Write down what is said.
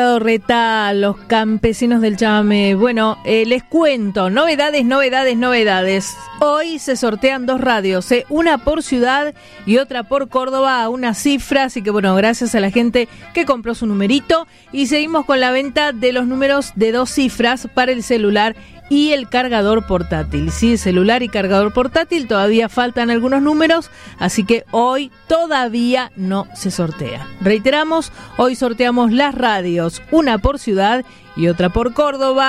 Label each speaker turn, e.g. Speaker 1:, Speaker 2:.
Speaker 1: Reta, los campesinos del Chame. Bueno, les cuento, novedades. Hoy se sortean 2 radios, una por ciudad y otra por Córdoba, a una cifra, así que bueno, gracias a la gente que compró su numerito. Y seguimos con la venta de los números de 2 cifras para el celular y el cargador portátil. Sí, celular y cargador portátil, todavía faltan algunos números, así que hoy todavía no se sortea. Reiteramos, hoy sorteamos las radios, una por ciudad y otra por Córdoba.